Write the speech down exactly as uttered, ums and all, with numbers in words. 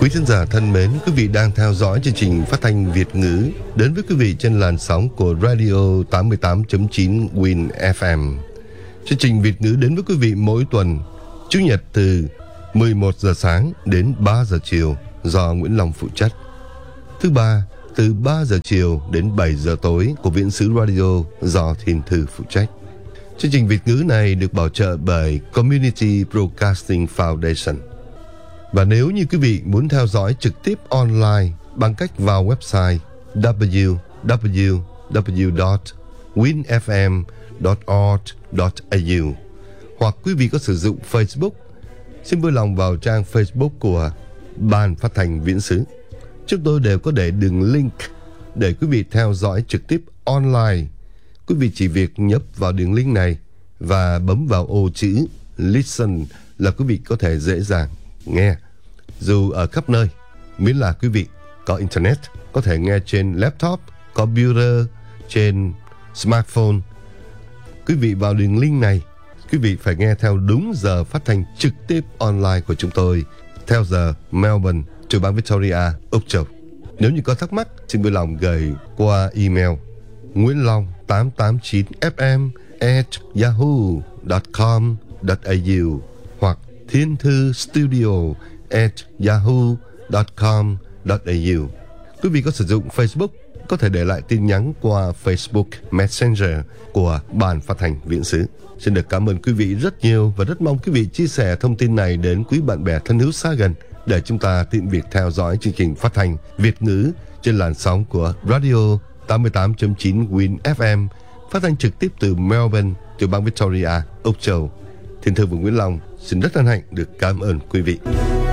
Quý thính giả thân mến, quý vị đang theo dõi chương trình phát thanh Việt ngữ đến với quý vị trên làn sóng của Radio tám mươi tám chấm chín Win ép em. Chương trình Việt ngữ đến với quý vị mỗi tuần, Chủ nhật từ mười một giờ sáng đến ba giờ chiều do Nguyễn Long phụ trách. Thứ ba từ ba giờ chiều đến bảy giờ tối của Viễn xứ Radio do Thiên Thư phụ trách. Chương trình Việt ngữ này được bảo trợ bởi Community Broadcasting Foundation. Và nếu như quý vị muốn theo dõi trực tiếp online bằng cách vào website w w w chấm win f m chấm org chấm a u hoặc quý vị có sử dụng Facebook, xin vui lòng vào trang Facebook của Ban Phát thanh Viễn xứ. Chúng tôi đều có để đường link để quý vị theo dõi trực tiếp online. Quý vị chỉ việc nhấp vào đường link này và bấm vào ô chữ Listen là quý vị có thể dễ dàng nghe. Dù ở khắp nơi, miễn là quý vị có Internet, có thể nghe trên laptop, computer, trên smartphone. Quý vị vào đường link này, quý vị phải nghe theo đúng giờ phát thanh trực tiếp online của chúng tôi, theo giờ Melbourne, tiểu bang Victoria, Úc Châu. Nếu như có thắc mắc, xin vui lòng gửi qua email nguyễn long tám tám chín f m at yahoo chấm com chấm a u hoặc thiên thư studio at yahoo chấm com chấm a u. Quý vị có sử dụng Facebook, có thể để lại tin nhắn qua Facebook Messenger của Ban Phát thanh Viễn xứ. Xin được cảm ơn quý vị rất nhiều và rất mong quý vị chia sẻ thông tin này đến quý bạn bè thân hữu xa gần để chúng ta tiện việc theo dõi chương trình phát thanh Việt ngữ trên làn sóng của Radio tám mươi tám chấm chín Win ép em, phát thanh trực tiếp từ Melbourne, tiểu bang Victoria, Úc Châu. Thiên Thư và Nguyễn Long xin rất hân hạnh được cảm ơn quý vị.